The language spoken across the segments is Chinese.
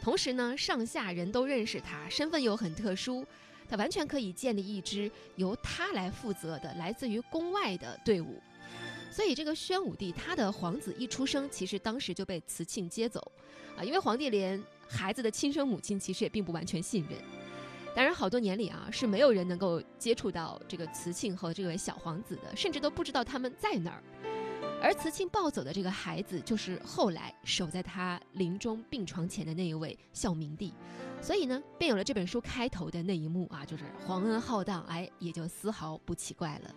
同时呢，上下人都认识他，身份又很特殊，他完全可以建立一支由他来负责的来自于宫外的队伍。所以这个宣武帝他的皇子一出生，其实当时就被慈庆接走因为皇帝连孩子的亲生母亲其实也并不完全信任。当然好多年里是没有人能够接触到这个慈庆和这位小皇子的，甚至都不知道他们在哪儿。而慈庆抱走的这个孩子，就是后来守在他临终病床前的那一位孝明帝。所以呢，便有了这本书开头的那一幕就是皇恩浩荡，也就丝毫不奇怪了。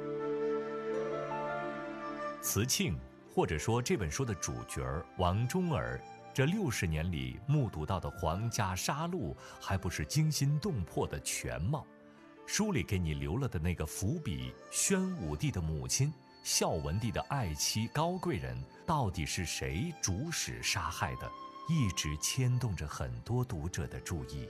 慈庆，或者说这本书的主角王忠儿，这60年里目睹到的皇家杀戮，还不是惊心动魄的全貌。书里给你留了的那个伏笔，宣武帝的母亲孝文帝的爱妻高贵人，到底是谁主使杀害的，一直牵动着很多读者的注意。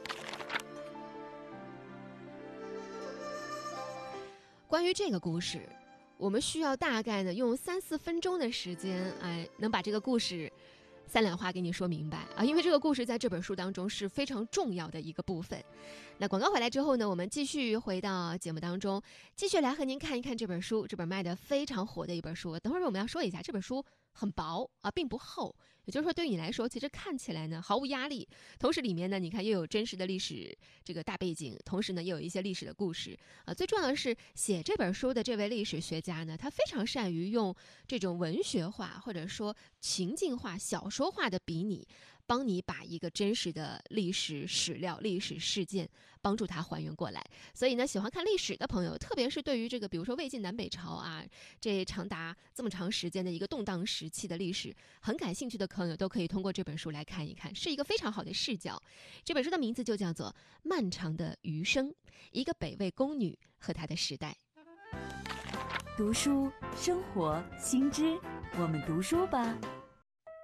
关于这个故事，我们需要大概呢用3-4分钟的时间，能把这个故事3两话给你说明白因为这个故事在这本书当中是非常重要的一个部分。那广告回来之后呢，我们继续回到节目当中，继续来和您看一看这本书，这本卖的非常火的一本书。等会儿我们要说一下，这本书很薄并不厚，也就是说对于你来说，其实看起来呢毫无压力。同时里面呢，你看又有真实的历史这个大背景，同时呢又有一些历史的故事最重要的是写这本书的这位历史学家呢，他非常善于用这种文学化或者说情境化、小说化的比拟，帮你把一个真实的历史史料、历史事件帮助它还原过来。所以呢，喜欢看历史的朋友，特别是对于这个比如说魏晋南北朝这长达这么长时间的一个动荡时期的历史很感兴趣的朋友，都可以通过这本书来看一看，是一个非常好的视角。这本书的名字就叫做《漫长的余生》，一个北魏宫女和她的时代。 读书生活新知，我们读书吧。